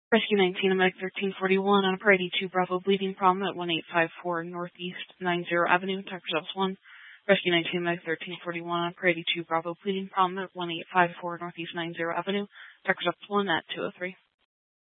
Rescue 19, Medic 1341 on a Parade 2 Bravo bleeding problem at 1854 Northeast 90 Avenue, Tucker Steps 1. Rescue 19, Medic 1341 on a Parade 2 Bravo bleeding problem at 1854 Northeast 90 Avenue, Tucker Steps 1 at 203.